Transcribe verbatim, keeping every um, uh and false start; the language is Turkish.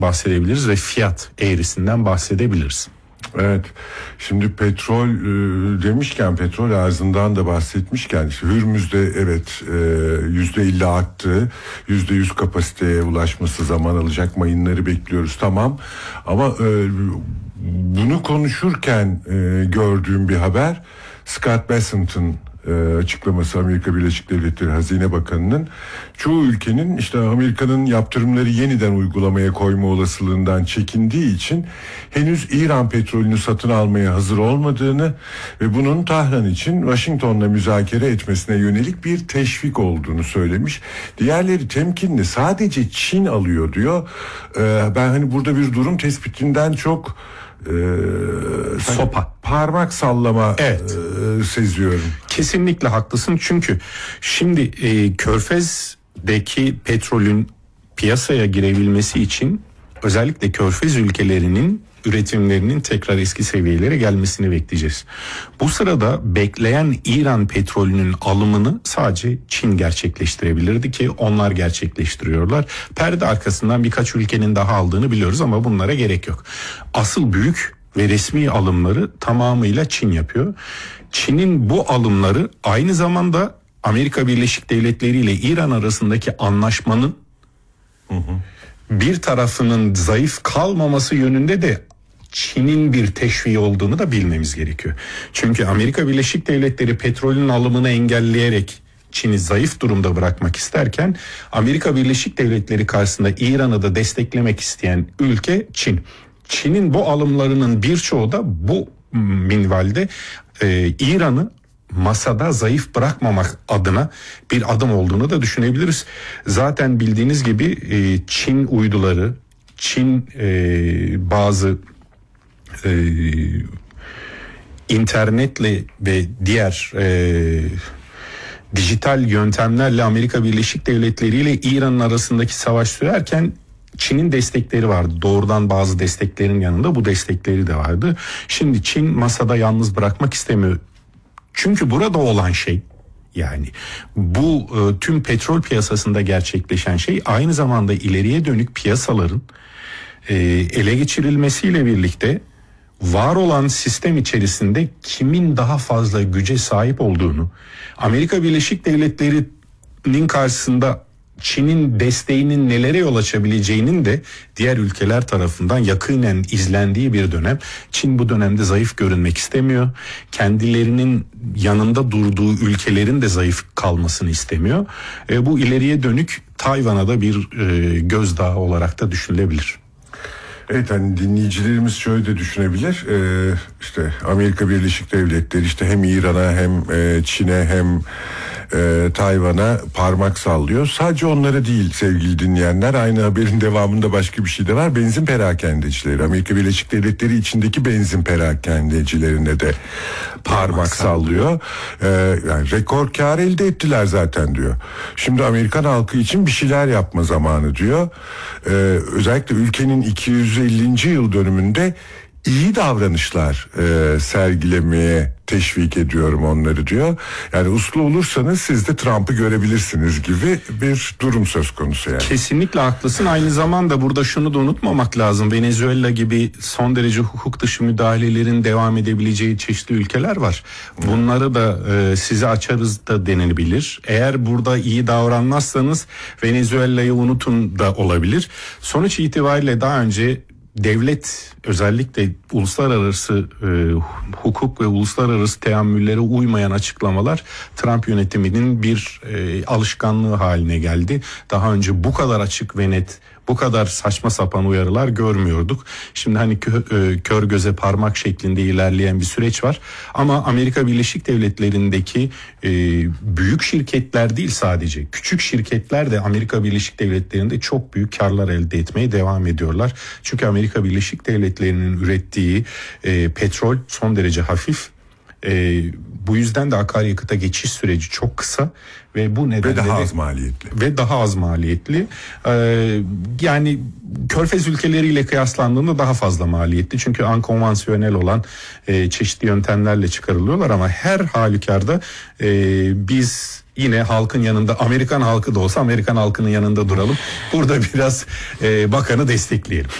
bahsedebiliriz ve fiyat eğrisinden bahsedebiliriz. Evet, şimdi petrol e, demişken, petrol arzından da bahsetmişken, işte Hürmüz'de evet yüzde elli arttı, yüzde yüz kapasiteye ulaşması zaman alacak, mayınları bekliyoruz, tamam, ama e, bunu konuşurken e, gördüğüm bir haber, Scott Bessent'ın e, açıklaması, Amerika Birleşik Devletleri Hazine Bakanı'nın, çoğu ülkenin işte Amerika'nın yaptırımları yeniden uygulamaya koyma olasılığından çekindiği için henüz İran petrolünü satın almaya hazır olmadığını ve bunun Tahran için Washington'la müzakere etmesine yönelik bir teşvik olduğunu söylemiş. Diğerleri temkinli, sadece Çin alıyor diyor. E, ben hani burada bir durum tespitinden çok Ee, sopa, parmak sallama evet. e, seziyorum. Kesinlikle haklısın, çünkü şimdi e, Körfez'deki petrolün piyasaya girebilmesi için özellikle Körfez ülkelerinin üretimlerinin tekrar eski seviyelere gelmesini bekleyeceğiz. Bu sırada bekleyen İran petrolünün alımını sadece Çin gerçekleştirebilirdi ki onlar gerçekleştiriyorlar. Perde arkasından birkaç ülkenin daha aldığını biliyoruz ama bunlara gerek yok. Asıl büyük ve resmi alımları tamamıyla Çin yapıyor. Çin'in bu alımları aynı zamanda Amerika Birleşik Devletleri ile İran arasındaki anlaşmanın hı hı. bir tarafının zayıf kalmaması yönünde de Çin'in bir teşviği olduğunu da bilmemiz gerekiyor. Çünkü Amerika Birleşik Devletleri petrolün alımını engelleyerek Çin'i zayıf durumda bırakmak isterken, Amerika Birleşik Devletleri karşısında İran'ı da desteklemek isteyen ülke Çin. Çin'in bu alımlarının birçoğu da bu minvalde e, İran'ı masada zayıf bırakmamak adına bir adım olduğunu da düşünebiliriz. Zaten bildiğiniz gibi e, Çin uyduları, Çin e, bazı e, internetle ve diğer e, dijital yöntemlerle Amerika Birleşik Devletleri ile İran'ın arasındaki savaş sürerken Çin'in destekleri vardı. Doğrudan bazı desteklerin yanında bu destekleri de vardı. Şimdi Çin masada yalnız bırakmak istemiyor. Çünkü burada olan şey, yani bu e, tüm petrol piyasasında gerçekleşen şey aynı zamanda ileriye dönük piyasaların e, ele geçirilmesiyle birlikte var olan sistem içerisinde kimin daha fazla güce sahip olduğunu, Amerika Birleşik Devletleri'nin karşısında Çin'in desteğinin nelere yol açabileceğinin de diğer ülkeler tarafından yakinen izlendiği bir dönem. Çin bu dönemde zayıf görünmek istemiyor. Kendilerinin yanında durduğu ülkelerin de zayıf kalmasını istemiyor. E, bu ileriye dönük Tayvan'a da bir e, gözdağı olarak da düşünülebilir. Evet, hani dinleyicilerimiz şöyle de düşünebilir, ee, işte Amerika Birleşik Devletleri işte hem İran'a hem e, Çin'e hem e, Tayvan'a parmak sallıyor. Sadece onlara değil sevgili dinleyenler, aynı haberin devamında başka bir şey de var. Benzin perakendecileri, Amerika Birleşik Devletleri içindeki benzin perakendecilerine de parmak, parmak sallıyor. Ee, yani rekor kar elde ettiler zaten diyor. Şimdi Amerikan halkı için bir şeyler yapma zamanı diyor. Ee, özellikle ülkenin iki yüz ellinci yıl dönümünde iyi davranışlar e, sergilemeye teşvik ediyorum onları diyor. Yani uslu olursanız siz de Trump'ı görebilirsiniz gibi bir durum söz konusu yani. Kesinlikle haklısın. Aynı zamanda burada şunu da unutmamak lazım. Venezuela gibi son derece hukuk dışı müdahalelerin devam edebileceği çeşitli ülkeler var. Bunları da e, size açarız da denilebilir. Eğer burada iyi davranmazsanız Venezuela'yı unutun da olabilir. Sonuç itibariyle daha önce devlet özellikle uluslararası e, hukuk ve uluslararası teamüllere uymayan açıklamalar Trump yönetiminin bir e, alışkanlığı haline geldi. Daha önce bu kadar açık ve net, bu kadar saçma sapan uyarılar görmüyorduk. Şimdi hani kö, e, kör göze parmak şeklinde ilerleyen bir süreç var. Ama Amerika Birleşik Devletleri'ndeki e, büyük şirketler değil, sadece küçük şirketler de Amerika Birleşik Devletleri'nde çok büyük karlar elde etmeye devam ediyorlar. Çünkü Amerika Birleşik Devletleri'nin ürettiği e, petrol son derece hafif E, bu yüzden de akaryakıta geçiş süreci çok kısa ve bu nedenle Ve daha de- az maliyetli. ve daha az maliyetli. Ee, yani Körfez ülkeleriyle kıyaslandığında daha fazla maliyetli. Çünkü ankonvansiyonel olan e, çeşitli yöntemlerle çıkarılıyorlar ama her halükarda e, biz yine halkın yanında, Amerikan halkı da olsa Amerikan halkının yanında duralım. Burada biraz e, bakanı destekleyelim.